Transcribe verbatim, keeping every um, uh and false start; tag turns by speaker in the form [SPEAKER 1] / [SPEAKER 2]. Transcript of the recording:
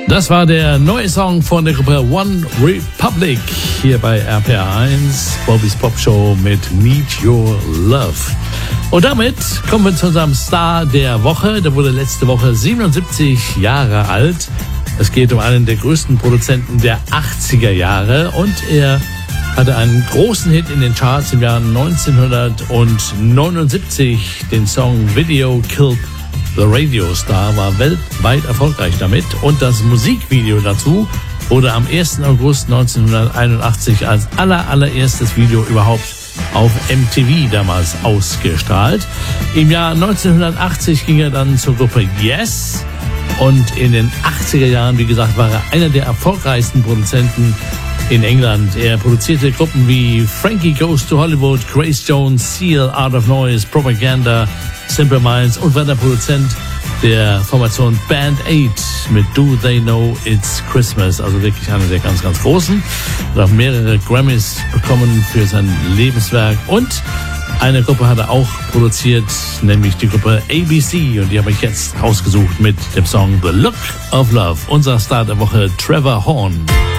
[SPEAKER 1] Das war der neue Song von der Gruppe One Republic hier bei R P R eins, Bobby's Pop Show mit Need Your Love. Und damit kommen wir zu unserem Star der Woche. Der wurde letzte Woche siebenundsiebzig Jahre alt. Es geht um einen der größten Produzenten der achtziger Jahre und er hatte einen großen Hit in den Charts im Jahr neunzehnhundertneunundsiebzig. Den Song Video Killed the Radio Star, war weltweit erfolgreich damit und das Musikvideo dazu wurde am ersten August neunzehnhunderteinundachtzig als aller, allererstes Video überhaupt auf M T V damals ausgestrahlt. Im Jahr neunzehnhundertachtzig ging er dann zur Gruppe Yes und in den achtziger Jahren, wie gesagt, war er einer der erfolgreichsten Produzenten in England. Er produzierte Gruppen wie Frankie Goes to Hollywood, Grace Jones, Seal, Art of Noise, Propaganda, Simple Minds und war der Produzent der Formation Band Aid mit Do They Know It's Christmas. Also wirklich einer der ganz, ganz großen. Er hat auch mehrere Grammys bekommen für sein Lebenswerk und eine Gruppe hat er auch produziert, nämlich die Gruppe A B C und die habe ich jetzt ausgesucht mit dem Song The Look of Love. Unser Star der Woche, Trevor Horn.